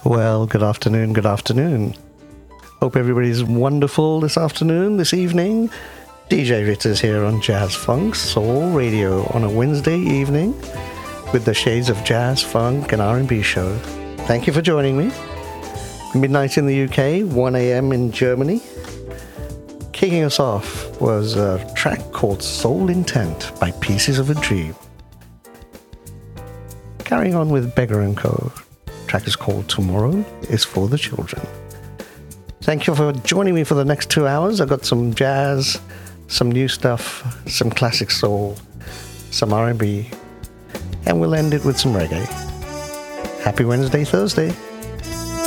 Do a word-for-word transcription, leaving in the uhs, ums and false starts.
Well, good afternoon, good afternoon. Hope everybody's wonderful this afternoon, this evening. D J Ritters here on Jazz Funk Soul Radio on a Wednesday evening with the shades of jazz, funk and R and B show. Thank you for joining me. Midnight in the U K, one a.m. in Germany. Kicking us off was a track called Soul Intent by Pieces of a Dream. Carrying on with Beggar and Co. Track is called Tomorrow is for the Children. Thank you for joining me for the next two hours. I've got some jazz, some new stuff, some classic soul, some R and B, and we'll end it with some reggae. Happy Wednesday, Thursday.